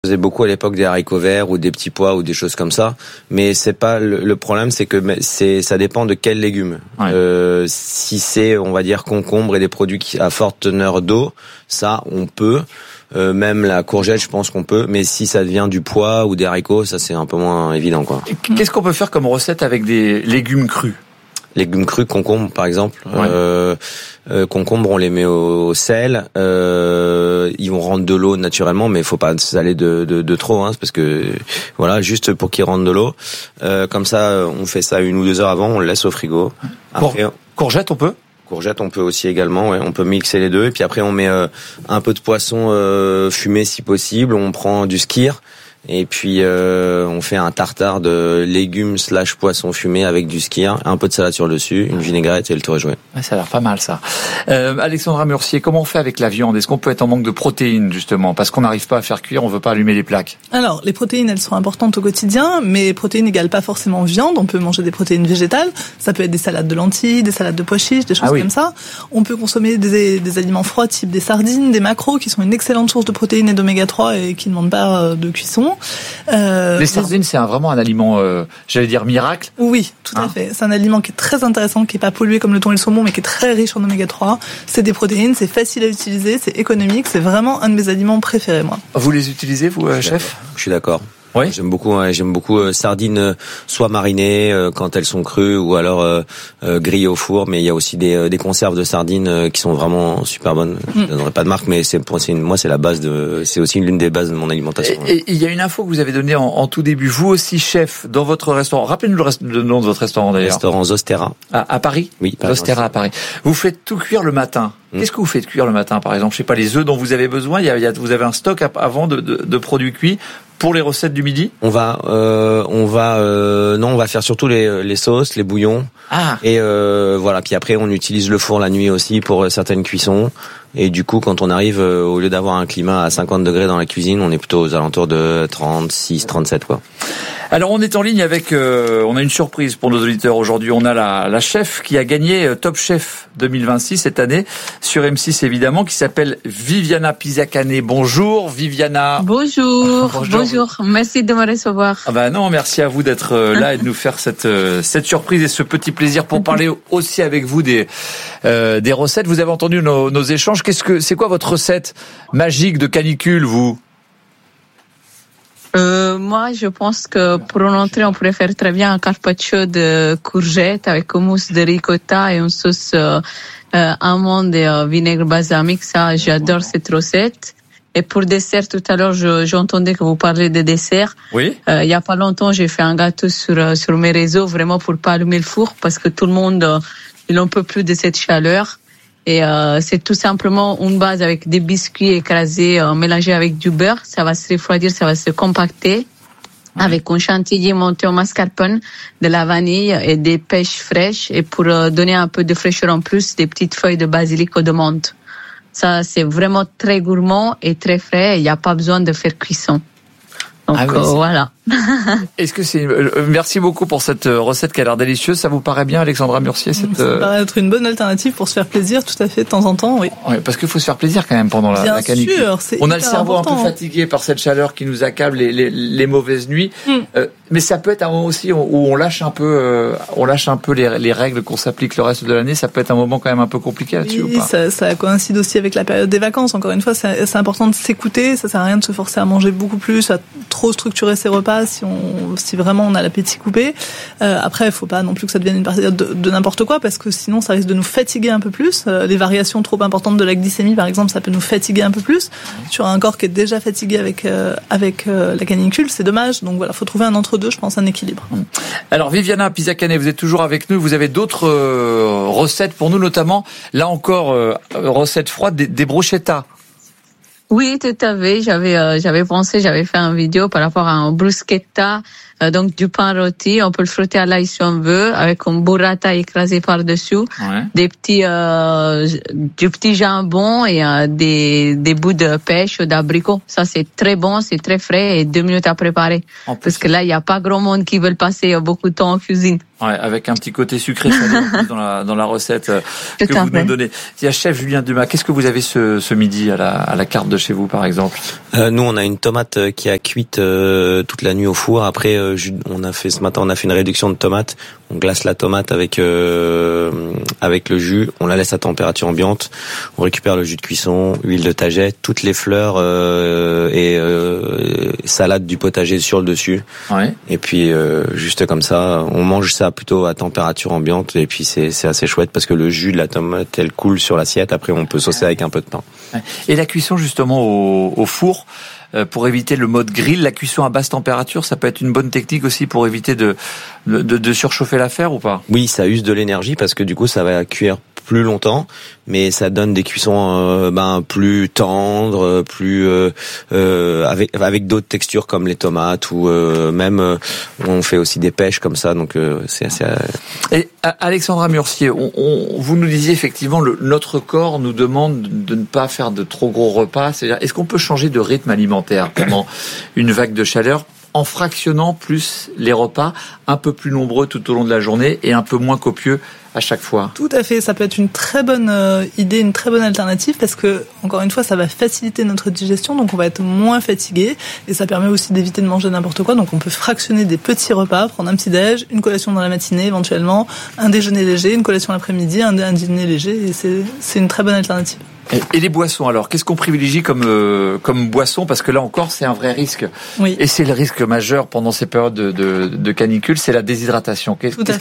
faisais beaucoup à l'époque des haricots verts ou des petits pois ou des choses comme ça, mais c'est pas le problème, c'est que ça dépend de quels légumes. Ouais. Si c'est, on va dire, concombre et des produits à forte teneur d'eau, ça on peut. Même la courgette, je pense qu'on peut, mais si ça devient du pois ou des haricots, ça c'est un peu moins évident, quoi. Qu'est-ce qu'on peut faire comme recette avec des légumes crus? Légumes crus, concombre par exemple. Ouais. Concombre, on les met au sel. Ils vont rendre de l'eau naturellement, mais il faut pas saler de trop, hein, parce que voilà, juste pour qu'ils rendent de l'eau. Comme ça, on fait ça 1 ou 2 heures avant, on le laisse au frigo. Après, courgette, on peut? Courgette, on peut aussi également. Ouais, on peut mixer les deux. Et puis après, on met un peu de poisson fumé si possible. On prend du skyr. Et puis on fait un tartare de légumes / poisson fumé avec du skyr, un peu de salade sur le dessus, une vinaigrette et le tour est joué. Ouais, ça a l'air pas mal ça. Alexandra Murcier, comment on fait avec la viande? Est-ce qu'on peut être en manque de protéines justement parce qu'on n'arrive pas à faire cuire, on veut pas allumer les plaques? Alors les protéines, elles sont importantes au quotidien, mais protéines n'égalent pas forcément viande. On peut manger des protéines végétales, ça peut être des salades de lentilles, des salades de pois chiches, des choses comme ça. On peut consommer des aliments froids type des sardines, des maquereaux qui sont une excellente source de protéines et d'oméga 3 et qui ne demandent pas de cuisson. Les sardines, c'est vraiment un aliment, j'allais dire miracle. Oui, tout à fait. C'est un aliment qui est très intéressant, qui est pas pollué comme le thon et le saumon, mais qui est très riche en oméga 3. C'est des protéines, c'est facile à utiliser, c'est économique, c'est vraiment un de mes aliments préférés, moi. Vous les utilisez, vous, chef? Je suis d'accord. Oui. J'aime beaucoup sardines soit marinées quand elles sont crues ou alors grillées au four, mais il y a aussi des conserves de sardines qui sont vraiment super bonnes. Je ne donnerai pas de marque, mais c'est la base c'est aussi l'une des bases de mon alimentation. Et il y a une info que vous avez donnée en tout début, vous aussi chef dans votre restaurant. Rappelez-nous le nom de votre restaurant d'ailleurs. Restaurant Zostera. À Paris? Oui. Zostera à Paris. Vous faites tout cuire le matin. Qu'est-ce que vous faites cuire le matin, par exemple? Je sais pas, les œufs dont vous avez besoin. Vous avez un stock avant de produits cuits pour les recettes du midi? On va faire surtout les sauces, les bouillons. Ah. Et voilà. Puis après, on utilise le four la nuit aussi pour certaines cuissons. Et du coup, quand on arrive, au lieu d'avoir un climat à 50 degrés dans la cuisine, on est plutôt aux alentours de 36, 37, quoi. Alors, on est en ligne avec, on a une surprise pour nos auditeurs aujourd'hui. On a la chef qui a gagné Top Chef 2026 cette année sur M6 évidemment, qui s'appelle Viviana Pisacane. Bonjour Viviana. Bonjour. Merci de me recevoir. Ah bah non, merci à vous d'être là et de nous faire cette surprise et ce petit plaisir pour parler aussi avec vous des recettes. Vous avez entendu nos échanges. C'est quoi votre recette magique de canicule, vous? Moi, je pense que pour une entrée, on pourrait faire très bien un carpaccio de courgettes avec hummus de ricotta et une sauce amande et vinaigre balsamique. Ça, j'adore cette recette. Et pour dessert, tout à l'heure, j'entendais que vous parlez de dessert. Oui. Il y a pas longtemps, j'ai fait un gâteau sur mes réseaux, vraiment pour pas allumer le four, parce que tout le monde, il en peut plus de cette chaleur. Et c'est tout simplement une base avec des biscuits écrasés, mélangés avec du beurre. Ça va se refroidir, ça va se compacter. Oui. Avec un chantilly monté au mascarpone, de la vanille et des pêches fraîches. Et pour donner un peu de fraîcheur en plus, des petites feuilles de basilic ou de menthe. Ça, c'est vraiment très gourmand et très frais. Il n'y a pas besoin de faire cuisson. Donc voilà. Est-ce que merci beaucoup pour cette recette qui a l'air délicieuse. Ça vous paraît bien, Alexandra Murcier? Ça paraît être une bonne alternative pour se faire plaisir, tout à fait, de temps en temps, oui. Oui, parce qu'il faut se faire plaisir quand même pendant la canicule. Bien sûr, on a le cerveau important, un peu fatigué par cette chaleur qui nous accable, les mauvaises nuits. Mais ça peut être un moment aussi où on lâche un peu les règles qu'on s'applique le reste de l'année. Ça peut être un moment quand même un peu compliqué là-dessus, oui, ou pas? Ça coïncide aussi avec la période des vacances. Encore une fois, c'est important de s'écouter. Ça sert à rien de se forcer à manger beaucoup plus, à trop structurer ses repas si vraiment on a l'appétit coupé. Après, il faut pas non plus que ça devienne une période de n'importe quoi, parce que sinon ça risque de nous fatiguer un peu plus. Les variations trop importantes de la glycémie, par exemple, ça peut nous fatiguer un peu plus. Sur un corps qui est déjà fatigué avec la canicule, c'est dommage. Donc voilà, faut trouver un entre-deux, je pense, un équilibre. Alors Viviana Pisacane, vous êtes toujours avec nous. Vous avez d'autres recettes pour nous, notamment là encore recettes froides des bruschettas. Oui, tout à fait. J'avais fait une vidéo par rapport à un bruschetta Donc du pain rôti, on peut le frotter à l'ail si on veut, avec un burrata écrasé par-dessus, du petit jambon et des bouts de pêche ou d'abricot. Ça c'est très bon, c'est très frais et 2 minutes à préparer. Parce que là, il n'y a pas grand monde qui veut passer beaucoup de temps en cuisine. Ouais, avec un petit côté sucré salé dans la recette que vous nous donnez. Il y a chef Julien Dumas, qu'est-ce que vous avez ce midi à la carte de chez vous par exemple? Nous on a une tomate qui a cuite toute la nuit au four. Après ce matin on a fait une réduction de tomates. On glace la tomate avec le jus, on la laisse à température ambiante. On récupère le jus de cuisson, huile de tagette, toutes les fleurs et salade du potager sur le dessus. Ouais. Et puis juste comme ça, on mange ça plutôt à température ambiante et puis c'est assez chouette parce que le jus de la tomate elle coule sur l'assiette. Après on peut saucer avec un peu de pain. Et la cuisson justement au four pour éviter le mode grill, la cuisson à basse température, ça peut être une bonne technique aussi pour éviter de surchauffer l'affaire ou pas? Oui, ça use de l'énergie parce que du coup ça va cuire plus longtemps, mais ça donne des cuissons plus tendres, plus avec d'autres textures comme les tomates ou même on fait aussi des pêches comme ça, donc c'est assez. Et Alexandra Murcier, vous nous disiez effectivement notre corps nous demande de ne pas faire de trop gros repas. C'est-à-dire, est-ce qu'on peut changer de rythme alimentaire pendant une vague de chaleur en fractionnant plus les repas, un peu plus nombreux tout au long de la journée et un peu moins copieux à chaque fois? Tout à fait, ça peut être une très bonne idée, une très bonne alternative parce que, encore une fois, ça va faciliter notre digestion, donc on va être moins fatigué et ça permet aussi d'éviter de manger n'importe quoi. Donc on peut fractionner des petits repas, prendre un petit déj, une collation dans la matinée éventuellement, un déjeuner léger, une collation l'après-midi, un dîner léger et c'est une très bonne alternative. Et les boissons alors, qu'est-ce qu'on privilégie comme boisson? Parce que là encore, c'est un vrai risque. Oui. Et c'est le risque majeur pendant ces périodes de canicule, c'est la déshydratation.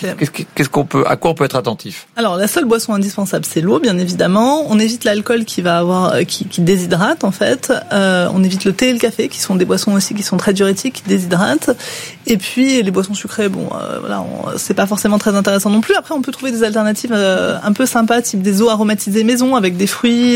À quoi on peut être attentif? Alors, la seule boisson indispensable, c'est l'eau, bien évidemment. On évite l'alcool qui déshydrate, en fait. On évite le thé et le café, qui sont des boissons aussi qui sont très diurétiques, qui déshydratent. Et puis, les boissons sucrées, c'est pas forcément très intéressant non plus. Après, on peut trouver des alternatives un peu sympas, type des eaux aromatisées maison avec des fruits,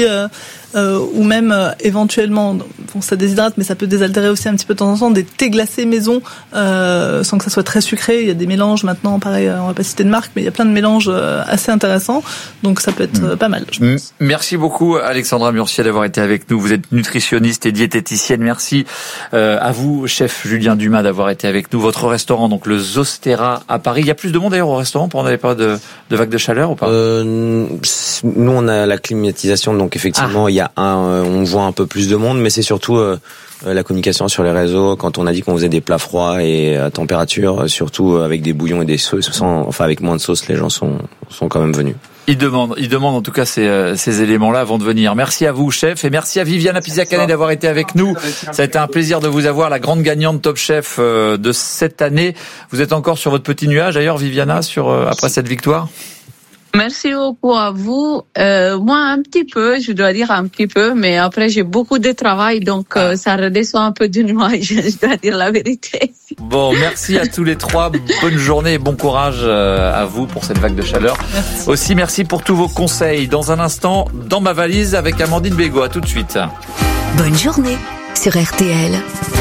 ou même éventuellement, ça déshydrate mais ça peut désaltérer aussi un petit peu de temps en temps, des thés glacés maison sans que ça soit très sucré. Il y a des mélanges maintenant, pareil, on va pas citer de marque, mais il y a plein de mélanges assez intéressants, donc ça peut être pas mal, je pense. Merci beaucoup Alexandra Murcier d'avoir été avec nous. Vous êtes nutritionniste et diététicienne. Merci à vous chef Julien Dumas d'avoir été avec nous. Votre restaurant, donc le Zostera à Paris, il y a plus de monde d'ailleurs au restaurant pendant les périodes de vagues de chaleur ou pas? Nous on a la climatisation, donc effectivement il y a on voit un peu plus de monde, mais c'est surtout la communication sur les réseaux. Quand on a dit qu'on faisait des plats froids et à température, surtout avec des bouillons et des sauces, avec moins de sauce, les gens sont quand même venus. Ils demandent en tout cas ces éléments-là avant de venir. Merci à vous, chef, et merci à Viviana Pisacane d'avoir été avec nous. Ça a été un plaisir de vous avoir, la grande gagnante Top Chef de cette année. Vous êtes encore sur votre petit nuage, d'ailleurs, Viviana, après cette victoire? Merci beaucoup à vous. Moi, un petit peu, je dois dire un petit peu, mais après j'ai beaucoup de travail, donc ça redescend un peu du nuage, je dois dire la vérité. Bon, merci à tous les trois. Bonne journée et bon courage à vous pour cette vague de chaleur. Merci. Aussi, merci pour tous vos conseils. Dans un instant, dans ma valise avec Amandine Bégaud. À tout de suite. Bonne journée sur RTL.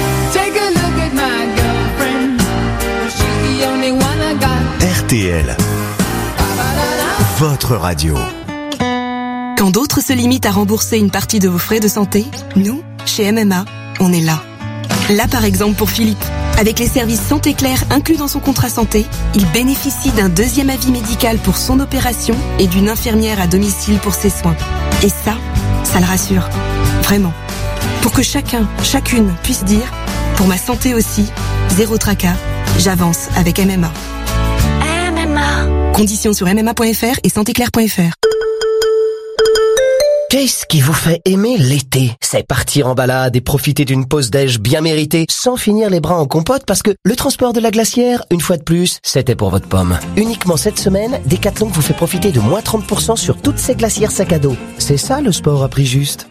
RTL. Votre radio. Quand d'autres se limitent à rembourser une partie de vos frais de santé, nous, chez MMA, on est là. Là, par exemple, pour Philippe. Avec les services Santé Claire inclus dans son contrat santé, il bénéficie d'un deuxième avis médical pour son opération et d'une infirmière à domicile pour ses soins. Et ça le rassure. Vraiment. Pour que chacun, chacune puisse dire, pour ma santé aussi, zéro tracas, j'avance avec MMA. MMA. Conditions sur MMA.fr et santéclaire.fr. Qu'est-ce qui vous fait aimer l'été? C'est partir en balade et profiter d'une pause déj bien méritée sans finir les bras en compote parce que le transport de la glacière, une fois de plus, c'était pour votre pomme. Uniquement cette semaine, Decathlon vous fait profiter de moins 30% sur toutes ces glacières sac à dos. C'est ça le sport à prix juste.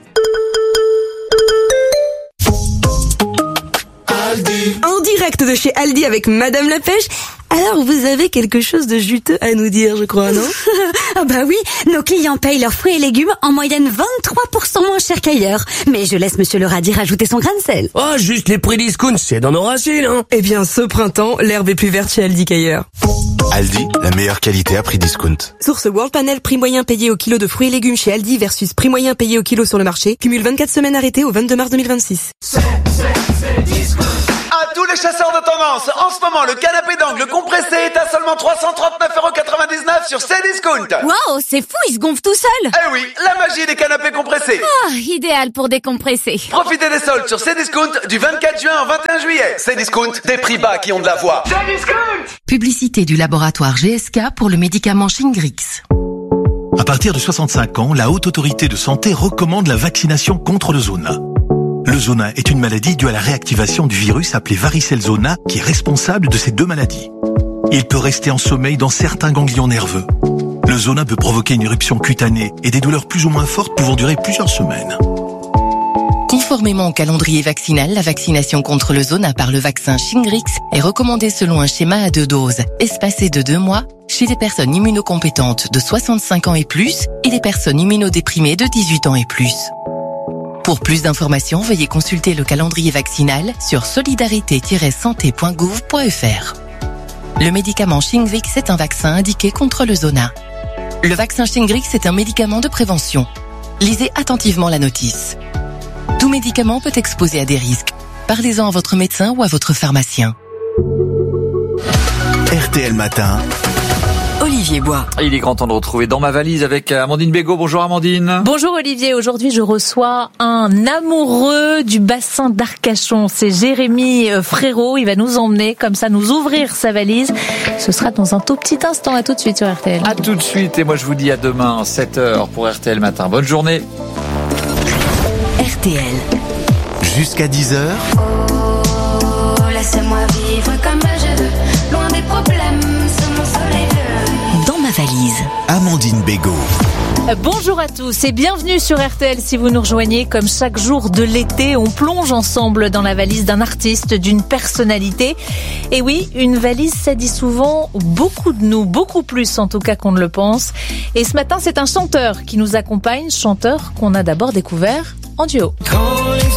En direct de chez Aldi avec Madame la Pêche, Alors vous avez quelque chose de juteux à nous dire, je crois, non? Ah bah oui, nos clients payent leurs fruits et légumes en moyenne 23% moins cher qu'ailleurs. Mais je laisse monsieur le radis rajouter son grain de sel. Oh, juste les prix discount, c'est dans nos racines, hein. Eh bien, ce printemps, l'herbe est plus verte chez Aldi qu'ailleurs. Aldi, la meilleure qualité à prix discount. Source World Panel, prix moyen payé au kilo de fruits et légumes chez Aldi versus prix moyen payé au kilo sur le marché. Cumule 24 semaines arrêtées au 22 mars 2026. À tous les chasseurs de tendance, en ce moment, le canapé d'angle compressé est à seulement 339,99€ sur Cdiscount. Waouh, c'est fou, il se gonfle tout seul. Eh oui, la magie des canapés compressés. Ah, idéal pour décompresser. Profitez des soldes sur Cdiscount du 24 juin au 21 juillet. Cdiscount, des prix bas qui ont de la voix. Cdiscount. Publicité du laboratoire GSK pour le médicament Shingrix. À partir de 65 ans, la Haute Autorité de Santé recommande la vaccination contre le zona. Le zona est une maladie due à la réactivation du virus appelé varicelle zona qui est responsable de ces deux maladies. Il peut rester en sommeil dans certains ganglions nerveux. Le zona peut provoquer une éruption cutanée et des douleurs plus ou moins fortes pouvant durer plusieurs semaines. Conformément au calendrier vaccinal, la vaccination contre le zona par le vaccin Shingrix est recommandée selon un schéma à 2 doses, espacé de 2 mois, chez les personnes immunocompétentes de 65 ans et plus et les personnes immunodéprimées de 18 ans et plus. Pour plus d'informations, veuillez consulter le calendrier vaccinal sur solidarité-santé.gouv.fr. Le médicament Shingrix est un vaccin indiqué contre le zona. Le vaccin Shingrix est un médicament de prévention. Lisez attentivement la notice. Tout médicament peut exposer à des risques. Parlez-en à votre médecin ou à votre pharmacien. RTL Matin. Olivier Bois. Il est grand temps de retrouver Dans ma valise avec Amandine Bégaud. Bonjour Amandine. Bonjour Olivier, aujourd'hui je reçois un amoureux du bassin d'Arcachon. C'est Jérémy Frérot, il va nous emmener comme ça, nous ouvrir sa valise. Ce sera dans un tout petit instant, à tout de suite sur RTL. À tout de suite et moi je vous dis à demain 7h pour RTL Matin. Bonne journée. RTL. Jusqu'à 10h. Oh, laissez-moi vivre comme je veux, loin des problèmes, sur mon soleil bleu. Dans ma valise. Amandine Bégaud. Bonjour à tous et bienvenue sur RTL si vous nous rejoignez. Comme chaque jour de l'été, on plonge ensemble dans la valise d'un artiste, d'une personnalité. Et oui, une valise, ça dit souvent beaucoup de nous, beaucoup plus en tout cas qu'on ne le pense. Et ce matin, c'est un chanteur qui nous accompagne, chanteur qu'on a d'abord découvert en duo.